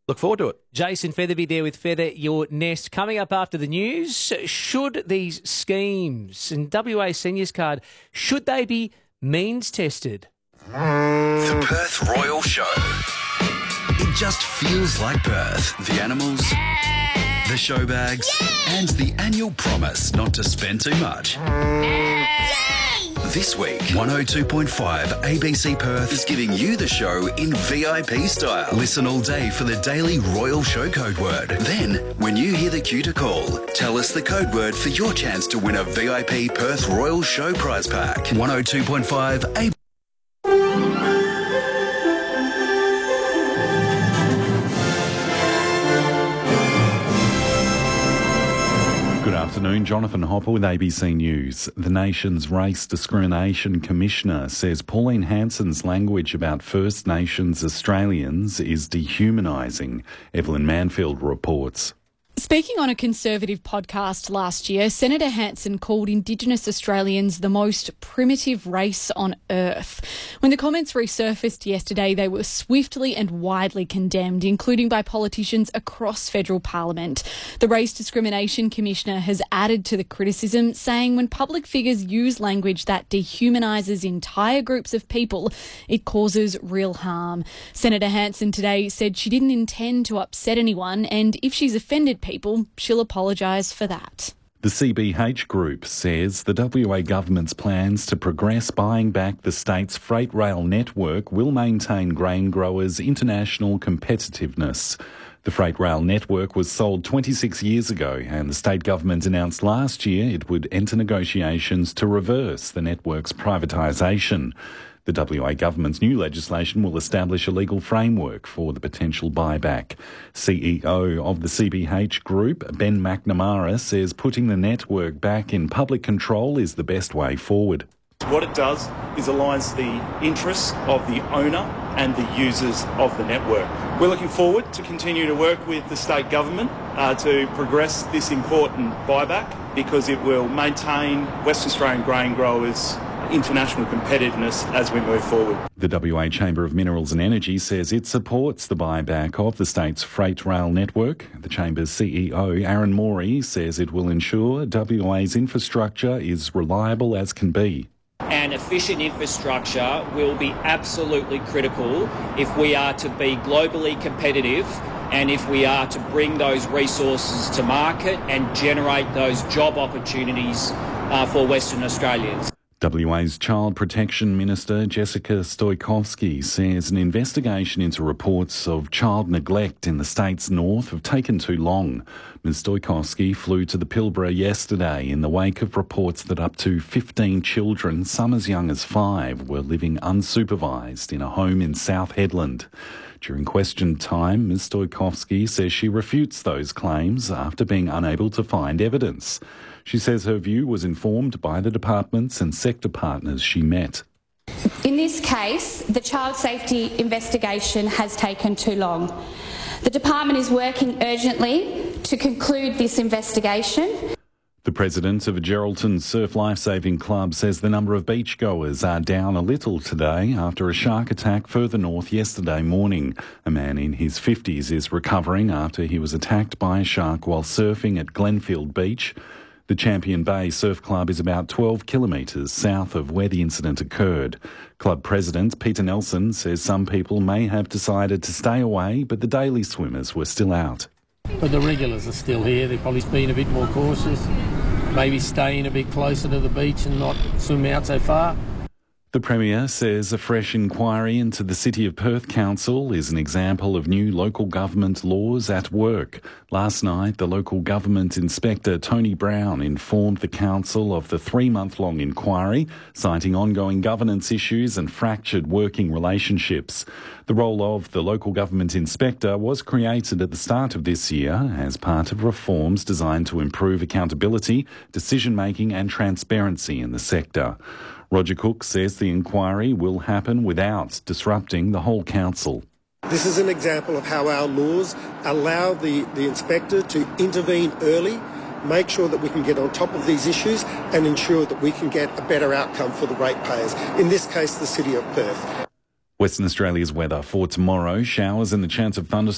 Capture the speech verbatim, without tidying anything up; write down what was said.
Look forward to it. Jason Featherby there with Feather Your Nest. Coming up after the news, should these schemes and W A Seniors Card, should they be means tested? The Perth Royal Show. It just feels like Perth. The animals, the show bags, and the annual promise not to spend too much. This week, one oh two point five A B C Perth is giving you the show in V I P style. Listen all day for the daily Royal Show code word. Then, when you hear the cue to call, tell us the code word for your chance to win a V I P Perth Royal Show prize pack. one oh two point five A B C. Good afternoon, Jonathan Hopper with A B C News. The nation's Race Discrimination Commissioner says Pauline Hanson's language about First Nations Australians is dehumanising. Evelyn Manfield reports. Speaking on a Conservative podcast last year, Senator Hanson called Indigenous Australians the most primitive race on earth. When the comments resurfaced yesterday, they were swiftly and widely condemned, including by politicians across federal parliament. The Race Discrimination Commissioner has added to the criticism, saying when public figures use language that dehumanises entire groups of people, it causes real harm. Senator Hanson today said she didn't intend to upset anyone, and if she's offended people, people, she'll apologise for that. The C B H Group says the W A government's plans to progress buying back the state's freight rail network will maintain grain growers' international competitiveness. The freight rail network was sold twenty-six years ago, and the state government announced last year it would enter negotiations to reverse the network's privatisation. The W A government's new legislation will establish a legal framework for the potential buyback. C E O of the C B H Group, Ben McNamara, says putting the network back in public control is the best way forward. What it does is aligns the interests of the owner and the users of the network. We're looking forward to continue to work with the state government uh, to progress this important buyback because it will maintain Western Australian grain growers' international competitiveness as we move forward. The W A Chamber of Minerals and Energy says it supports the buyback of the state's freight rail network. The Chamber's C E O, Aaron Morey, says it will ensure W A's infrastructure is reliable as can be. And efficient infrastructure will be absolutely critical if we are to be globally competitive and if we are to bring those resources to market and generate those job opportunities uh, for Western Australians. W A's Child Protection Minister Jessica Stoikovski says an investigation into reports of child neglect in the state's north have taken too long. Miz Stoikovski flew to the Pilbara yesterday in the wake of reports that up to fifteen children, some as young as five, were living unsupervised in a home in South Hedland. During question time, Miz Stoikovski says she refutes those claims after being unable to find evidence. She says her view was informed by the departments and sector partners she met. In this case, the child safety investigation has taken too long. The department is working urgently to conclude this investigation. The president of a Geraldton Surf Lifesaving Club says the number of beachgoers are down a little today after a shark attack further north yesterday morning. A man in his fifties is recovering after he was attacked by a shark while surfing at Glenfield Beach. The Champion Bay Surf Club is about twelve kilometres south of where the incident occurred. Club president Peter Nelson says some people may have decided to stay away, but the daily swimmers were still out. But the regulars are still here. They're probably being a bit more cautious, maybe staying a bit closer to the beach and not swim out so far. The Premier says a fresh inquiry into the City of Perth Council is an example of new local government laws at work. Last night, the local government inspector, Tony Brown, informed the council of the three-month-long inquiry, citing ongoing governance issues and fractured working relationships. The role of the local government inspector was created at the start of this year as part of reforms designed to improve accountability, decision-making and transparency in the sector. Roger Cook says the inquiry will happen without disrupting the whole council. This is an example of how our laws allow the, the inspector to intervene early, make sure that we can get on top of these issues and ensure that we can get a better outcome for the ratepayers, in this case the City of Perth. Western Australia's weather for tomorrow, showers and the chance of thunderstorms